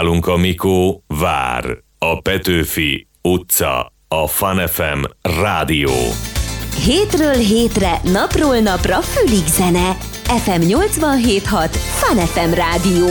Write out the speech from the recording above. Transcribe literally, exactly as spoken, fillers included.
Nálunk a Mikó vár. A Petőfi utca, a Fun ef em rádió. Hétről hétre, napról napra fülig zene. ef em nyolcvanhét hat Fun ef em rádió.